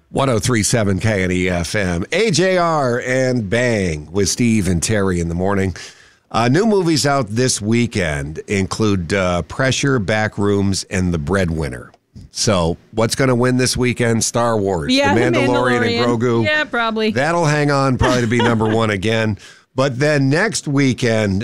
1037 KNEFM. AJR and Bang with Steve and Terry in the morning. New movies out this weekend include Pressure, Backrooms, and The Breadwinner. So what's going to win this weekend? Star Wars. Yeah, The Mandalorian and Grogu. Yeah, probably. That'll hang on probably to be number one again. But then next weekend,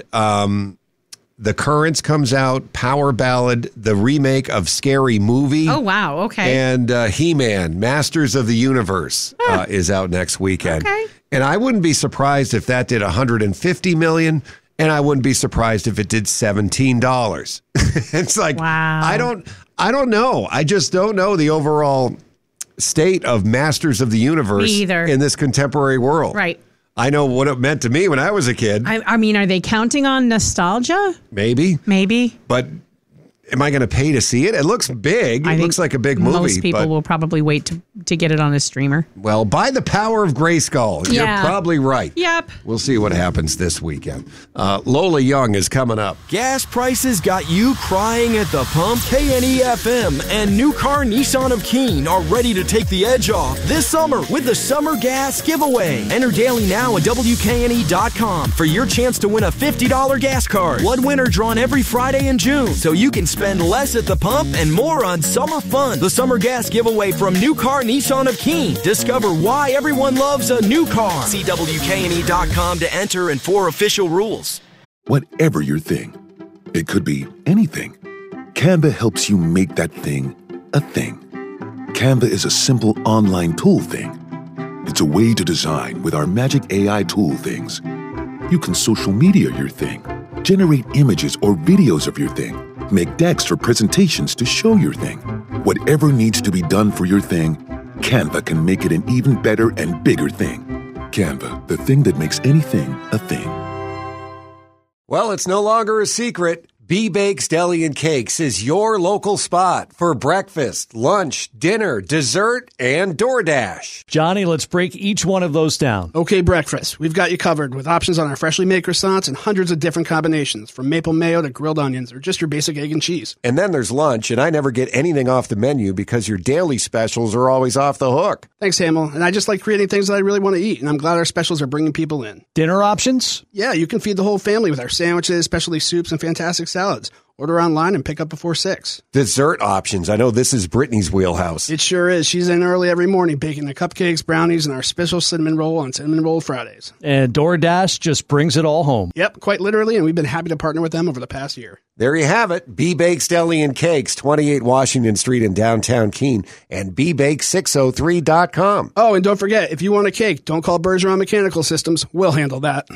The Currents comes out, Power Ballad, the remake of Scary Movie. Oh, wow. Okay. And He-Man, Masters of the Universe, is out next weekend. Okay. And I wouldn't be surprised if that did $150 million, and I wouldn't be surprised if it did $17. It's like, wow. I don't know. I just don't know the overall state of Masters of the Universe in this contemporary world. Right. I know what it meant to me when I was a kid. I mean, are they counting on nostalgia? Maybe. But am I going to pay to see it? It looks big. It looks like a big movie. Most people will probably wait to get it on a streamer. Well, by the power of Grayskull. Yeah. You're probably right. Yep. We'll see what happens this weekend. Lola Young is coming up. Gas prices got you crying at the pump? KNEFM and new car Nissan of Keene are ready to take the edge off this summer with the Summer Gas Giveaway. Enter daily now at WKNE.com for your chance to win a $50 gas card. One winner drawn every Friday in June, so you can spend less at the pump and more on summer fun. The Summer Gas Giveaway from new car Nissan of Keene. Discover why everyone loves a new car. See WKNE.com to enter and for official rules. Whatever your thing, it could be anything. Canva helps you make that thing a thing. Canva is a simple online tool thing. It's a way to design with our magic AI tool things. You can social media your thing, generate images or videos of your thing, make decks or presentations to show your thing. Whatever needs to be done for your thing, Canva can make it an even better and bigger thing. Canva, the thing that makes anything a thing. Well, it's no longer a secret. B-Bakes Deli and Cakes is your local spot for breakfast, lunch, dinner, dessert, and DoorDash. Johnny, let's break each one of those down. Okay, breakfast. We've got you covered with options on our freshly made croissants and hundreds of different combinations, from maple mayo to grilled onions or just your basic egg and cheese. And then there's lunch, and I never get anything off the menu because your daily specials are always off the hook. Thanks, Hamill. And I just like creating things that I really want to eat, and I'm glad our specials are bringing people in. Dinner options? Yeah, you can feed the whole family with our sandwiches, specialty soups, and fantastic salads. Order online and pick up before 6. Dessert options. I know this is Brittany's wheelhouse. It sure is. She's in early every morning baking the cupcakes, brownies, and our special cinnamon roll on Cinnamon Roll Fridays. And DoorDash just brings it all home. Yep, quite literally, and we've been happy to partner with them over the past year. There you have it. B-Bakes Deli and Cakes, 28 Washington Street in downtown Keene, and bbake603.com. Oh, and don't forget, if you want a cake, don't call Bergeron Mechanical Systems. We'll handle that.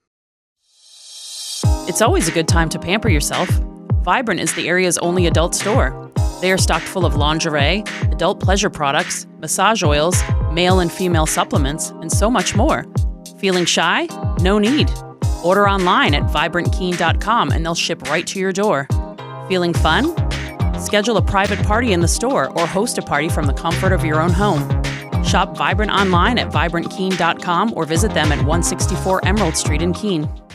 It's always a good time to pamper yourself. Vibrant is the area's only adult store. They are stocked full of lingerie, adult pleasure products, massage oils, male and female supplements, and so much more. Feeling shy? No need. Order online at VibrantKeene.com and they'll ship right to your door. Feeling fun? Schedule a private party in the store or host a party from the comfort of your own home. Shop Vibrant online at VibrantKeene.com or visit them at 164 Emerald Street in Keene.